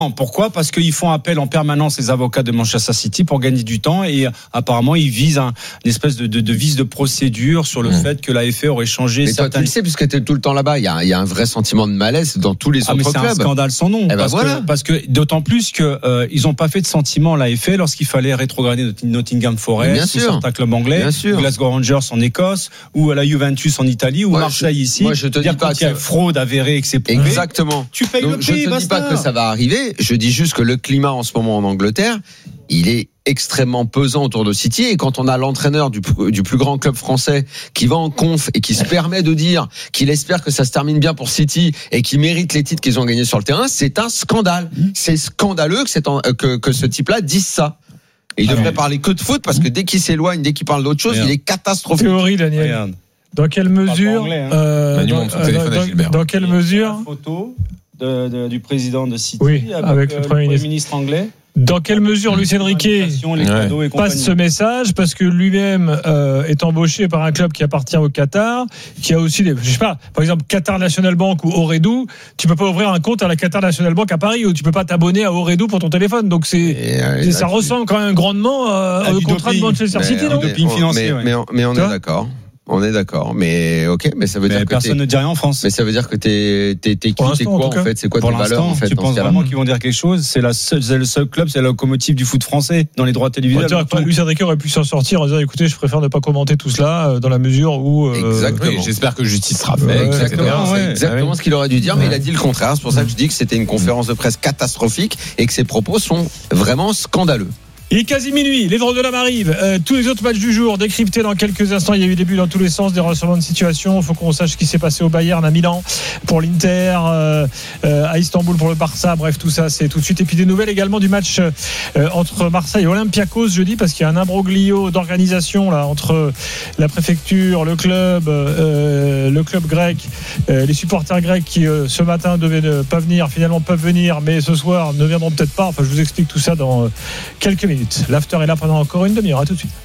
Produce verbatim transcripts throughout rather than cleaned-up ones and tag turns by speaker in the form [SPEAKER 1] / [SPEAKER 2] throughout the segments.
[SPEAKER 1] Pourquoi ? Parce qu'ils font appel en permanence les avocats de Manchester City pour gagner du temps et apparemment ils visent un, une espèce de, de, de vice de procédure sur le mmh. fait que la F A aurait changé.
[SPEAKER 2] Mais certaines... toi tu le sais puisque tu es tout le temps là-bas, il y a, il y a un vrai sentiment de malaise dans tous les
[SPEAKER 1] ah,
[SPEAKER 2] autres
[SPEAKER 1] mais c'est
[SPEAKER 2] clubs.
[SPEAKER 1] C'est un scandale sans nom.
[SPEAKER 2] Eh ben
[SPEAKER 1] parce,
[SPEAKER 2] voilà.
[SPEAKER 1] que, parce que d'autant plus que euh, ils n'ont pas fait de sentiment la F A lorsqu'il fallait rétrograder Nottingham Forest ou certains clubs anglais, ou Glasgow Rangers en Écosse, ou à la Juventus en Italie, ou
[SPEAKER 2] moi,
[SPEAKER 1] Marseille
[SPEAKER 2] je,
[SPEAKER 1] ici.
[SPEAKER 2] Moi je te dis pas
[SPEAKER 1] qu'il y a fraude avérée et que c'est prouvé.
[SPEAKER 2] Exactement.
[SPEAKER 1] Tu payes
[SPEAKER 2] Donc,
[SPEAKER 1] le prix.
[SPEAKER 2] Je te
[SPEAKER 1] basta.
[SPEAKER 2] dis pas que ça va arriver. Je dis juste que le climat en ce moment en Angleterre, il est extrêmement pesant autour de City, et quand on a l'entraîneur du, du plus grand club français qui va en conf et qui se permet de dire qu'il espère que ça se termine bien pour City et qu'il mérite les titres qu'ils ont gagnés sur le terrain, c'est un scandale. C'est scandaleux que, c'est en, que, que ce type-là dise ça. Et il ah devrait oui. parler que de foot, parce que dès qu'il s'éloigne, dès qu'il parle d'autre chose, Regarde. il est catastrophique.
[SPEAKER 3] Théorie, Daniel. Regarde. Dans quelle mesure
[SPEAKER 1] anglais, hein.
[SPEAKER 3] euh, dans, euh, dans, dans quelle mesure
[SPEAKER 1] photo de, de, du président de City
[SPEAKER 3] oui, avec, avec le, le Premier ministre.
[SPEAKER 1] ministre anglais.
[SPEAKER 3] Dans quelle mesure Luis Enrique ouais. passe ce message, parce que lui-même euh, est embauché par un club qui appartient au Qatar, qui a aussi des, je sais pas, par exemple Qatar National Bank ou Ooredoo, tu peux pas ouvrir un compte à la Qatar National Bank à Paris, ou tu peux pas t'abonner à Ooredoo pour ton téléphone. Donc c'est, et, euh, et ça là, ressemble quand même grandement euh, au contrat
[SPEAKER 1] doping.
[SPEAKER 3] de Manchester
[SPEAKER 2] mais,
[SPEAKER 3] City,
[SPEAKER 2] non
[SPEAKER 3] non
[SPEAKER 2] mais, financier, mais, mais, on, mais on est d'accord. On est d'accord, mais ok, mais ça veut
[SPEAKER 1] mais
[SPEAKER 2] dire que
[SPEAKER 1] personne ne dit rien en France.
[SPEAKER 2] Mais ça veut dire que t'es t'es t'es qui, t'es quoi en, en fait, c'est quoi tes valeurs en fait?
[SPEAKER 1] Tu penses vraiment qu'ils vont dire quelque chose? C'est la seule, c'est le seul club, c'est la locomotive du foot français dans les droits télévisuels.
[SPEAKER 3] Luis Enrique aurait pu s'en sortir en disant écoutez, je préfère ne pas commenter tout cela dans la mesure où.
[SPEAKER 2] Euh, exactement.
[SPEAKER 4] Oui, j'espère que justice sera faite.
[SPEAKER 2] Ouais, exactement, ouais. C'est exactement ouais. ce qu'il aurait dû dire, mais ouais. il a dit le contraire. C'est pour ça que je dis que c'était une conférence de presse catastrophique et que ses propos sont vraiment scandaleux.
[SPEAKER 3] Il est quasi minuit, les drôles de l'âme arrivent. Euh, tous les autres matchs du jour décryptés dans quelques instants. Il y a eu des buts dans tous les sens, des ressorts de situation. Il faut qu'on sache ce qui s'est passé au Bayern, à Milan pour l'Inter, euh, euh, à Istanbul pour le Barça. Bref, tout ça, c'est tout de suite. Et puis des nouvelles également du match euh, entre Marseille et Olympiakos jeudi, parce qu'il y a un imbroglio d'organisation là entre la préfecture, le club, euh, le club grec, euh, les supporters grecs qui euh, ce matin devaient ne pas venir, finalement peuvent venir, mais ce soir ne viendront peut-être pas. Enfin, je vous explique tout ça dans euh, quelques minutes. L'after est là pendant encore une demi-heure. À tout de suite.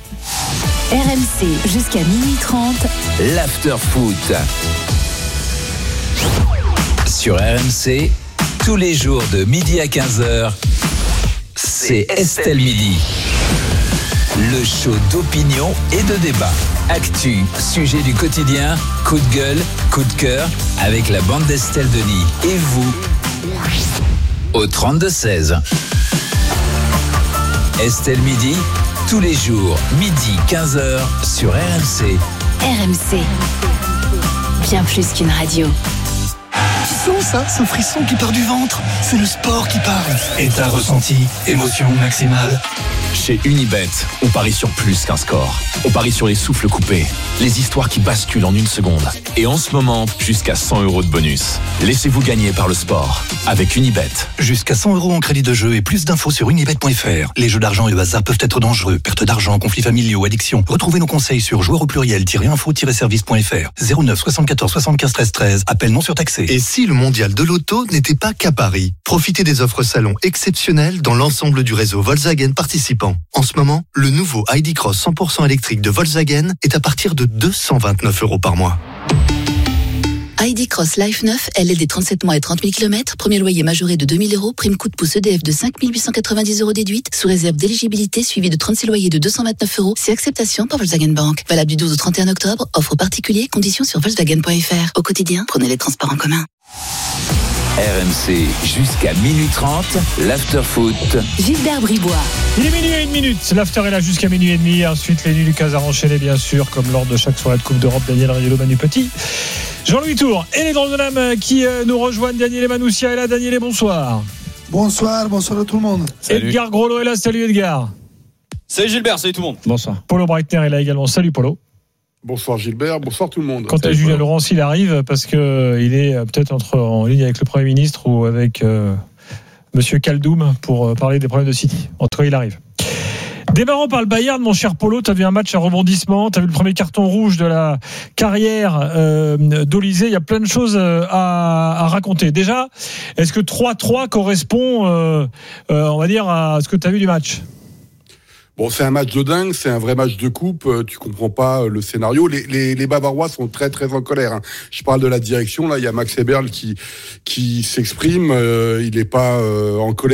[SPEAKER 5] R M C jusqu'à minuit trente.
[SPEAKER 6] L'after foot. Sur R M C, tous les jours de midi à quinze heures, c'est Estelle Midi. Le show d'opinion et de débat. Actu, sujet du quotidien, coup de gueule, coup de cœur, avec la bande d'Estelle Denis. Et vous, au trente-deux seize. Estelle Midi, tous les jours, midi quinze heures sur R M C.
[SPEAKER 5] R M C, bien plus qu'une radio.
[SPEAKER 7] Tu sens ça, ce frisson qui part du ventre? C'est le sport qui parle.
[SPEAKER 8] Et t'as ressenti émotion maximale?
[SPEAKER 9] Chez Unibet, on parie sur plus qu'un score. On parie sur les souffles coupés, les histoires qui basculent en une seconde. Et en ce moment, jusqu'à cent euros de bonus. Laissez-vous gagner par le sport avec Unibet.
[SPEAKER 8] Jusqu'à cent euros en crédit de jeu et plus d'infos sur unibet point f r. Les jeux d'argent et le hasard peuvent être dangereux. Perte d'argent, conflits familiaux, addiction. Retrouvez nos conseils sur joueurs au pluriel-info-service point f r. zéro neuf soixante-quatorze soixante-quinze treize treize. Appel non surtaxé.
[SPEAKER 10] Et si le mondial de l'auto n'était pas qu'à Paris? Profitez des offres salon exceptionnelles dans l'ensemble du réseau Volkswagen participant. En ce moment, le nouveau I D Cross cent pour cent électrique de Volkswagen est à partir de deux cent vingt-neuf euros par mois.
[SPEAKER 11] I D Cross Life neuf, L L D trente-sept mois et trente mille kilomètres, premier loyer majoré de deux mille euros, prime coup de pouce E D F de cinq mille huit cent quatre-vingt-dix euros déduite, sous réserve d'éligibilité suivi de trente-six loyers de deux cent vingt-neuf euros, c'est acceptation par Volkswagen Bank. Valable du douze au trente et un octobre, offre particulier, conditions sur volkswagen point f r. Au quotidien, prenez les transports en commun.
[SPEAKER 6] R M C jusqu'à minuit trente, l'after foot.
[SPEAKER 5] Gilbert Bribois.
[SPEAKER 3] Il est minuit et une minute. L'after est là jusqu'à minuit et demi. Ensuite, les nuits Lucas a enchaîné, bien sûr, comme lors de chaque soirée de Coupe d'Europe. Daniel Riolo, Manu Petit, Jean-Louis Tour et les drôles de l'âme qui nous rejoignent. Daniel et Manoussia est là. Daniel et bonsoir.
[SPEAKER 12] Bonsoir, bonsoir à tout le monde.
[SPEAKER 3] Salut. Edgar Grollo est là. Salut Edgar.
[SPEAKER 13] Salut Gilbert, salut tout le monde.
[SPEAKER 3] Bonsoir. Polo Breitner est là également. Salut Polo.
[SPEAKER 14] Bonsoir Gilbert, bonsoir tout le monde.
[SPEAKER 3] Quant à Julien Laurence, il arrive parce qu'il est peut-être entre, en ligne avec le Premier ministre ou avec euh, Monsieur Kaldoum pour parler des problèmes de City. En tout cas, il arrive. Démarrons par le Bayern, mon cher Polo. Tu as vu un match à rebondissement, tu as vu le premier carton rouge de la carrière euh, d'Olysée. Il y a plein de choses à, à raconter. Déjà, est-ce que trois trois correspond, euh, euh, on va dire, à ce que tu as vu du match ?
[SPEAKER 14] Bon, c'est un match de dingue, c'est un vrai match de coupe. Tu comprends pas le scénario. Les, les, les Bavarois sont très très en colère. Hein. Je parle de la direction. Là, il y a Max Eberl qui qui s'exprime. Euh, il est pas euh, en colère.